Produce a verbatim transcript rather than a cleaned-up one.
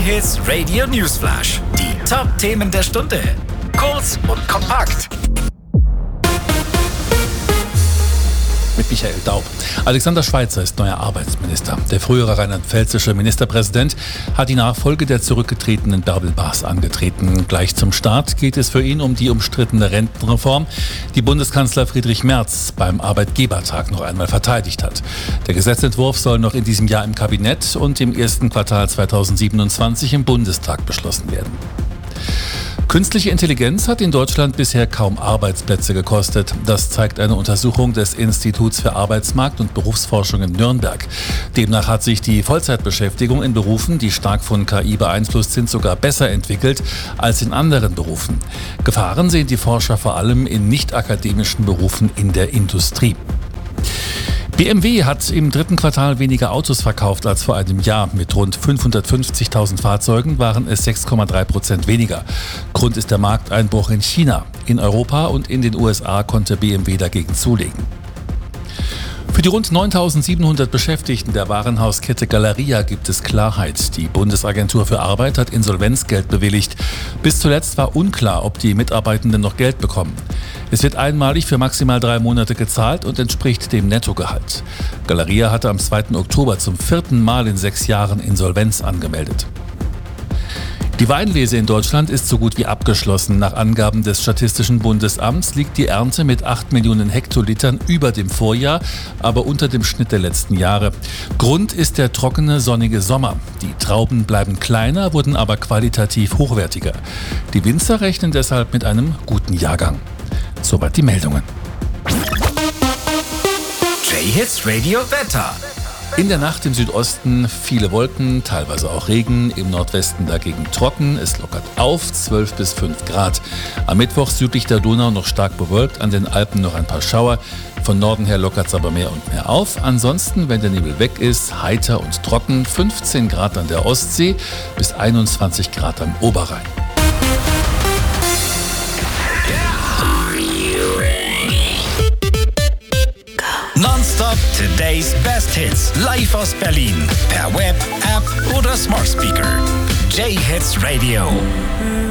J-Hits Radio Newsflash. Die Top-Themen der Stunde. Kurz und kompakt. Mit Michael Daub. Alexander Schweitzer ist neuer Arbeitsminister. Der frühere rheinland-pfälzische Ministerpräsident hat die Nachfolge der zurückgetretenen Bärbel Baas angetreten. Gleich zum Start geht es für ihn um die umstrittene Rentenreform, die Bundeskanzler Friedrich Merz beim Arbeitgebertag noch einmal verteidigt hat. Der Gesetzentwurf soll noch in diesem Jahr im Kabinett und im ersten Quartal zweitausendsiebenundzwanzig im Bundestag beschlossen werden. Künstliche Intelligenz hat in Deutschland bisher kaum Arbeitsplätze gekostet. Das zeigt eine Untersuchung des Instituts für Arbeitsmarkt und Berufsforschung in Nürnberg. Demnach hat sich die Vollzeitbeschäftigung in Berufen, die stark von K I beeinflusst sind, sogar besser entwickelt als in anderen Berufen. Gefahren sehen die Forscher vor allem in nicht-akademischen Berufen in der Industrie. B M W hat im dritten Quartal weniger Autos verkauft als vor einem Jahr. Mit rund fünfhundertfünfzigtausend Fahrzeugen waren es sechs Komma drei Prozent weniger. Grund ist der Markteinbruch in China. In Europa und in den U S A konnte B M W dagegen zulegen. Für die rund neuntausendsiebenhundert Beschäftigten der Warenhauskette Galeria gibt es Klarheit. Die Bundesagentur für Arbeit hat Insolvenzgeld bewilligt. Bis zuletzt war unklar, ob die Mitarbeitenden noch Geld bekommen. Es wird einmalig für maximal drei Monate gezahlt und entspricht dem Nettogehalt. Galeria hatte am zweiten Oktober zum vierten Mal in sechs Jahren Insolvenz angemeldet. Die Weinlese in Deutschland ist so gut wie abgeschlossen. Nach Angaben des Statistischen Bundesamts liegt die Ernte mit acht Millionen Hektolitern über dem Vorjahr, aber unter dem Schnitt der letzten Jahre. Grund ist der trockene, sonnige Sommer. Die Trauben bleiben kleiner, wurden aber qualitativ hochwertiger. Die Winzer rechnen deshalb mit einem guten Jahrgang. Soweit die Meldungen. J-Hits Radio Wetter. In der Nacht im Südosten viele Wolken, teilweise auch Regen, im Nordwesten dagegen trocken. Es lockert auf, zwölf bis fünf Grad. Am Mittwoch südlich der Donau noch stark bewölkt, an den Alpen noch ein paar Schauer. Von Norden her lockert es aber mehr und mehr auf. Ansonsten, wenn der Nebel weg ist, heiter und trocken, fünfzehn Grad an der Ostsee bis einundzwanzig Grad am Oberrhein. Nonstop Today's Best Hits. Live aus Berlin. Per Web, App oder Smart Speaker. J-Hits Radio.